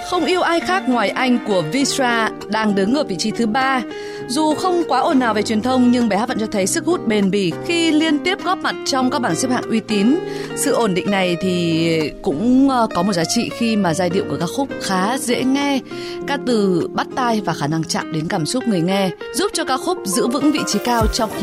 Không yêu ai khác ngoài anh của Vysra đang đứng ở vị trí thứ 3. Dù không quá ồn ào về truyền thông nhưng bài hát vẫn cho thấy sức hút bền bỉ khi liên tiếp góp mặt trong các bảng xếp hạng uy tín. Sự ổn định này thì cũng có một giá trị khi mà giai điệu của ca khúc khá dễ nghe, ca từ bắt tai và khả năng chạm đến cảm xúc người nghe, giúp cho ca khúc giữ vững vị trí cao trong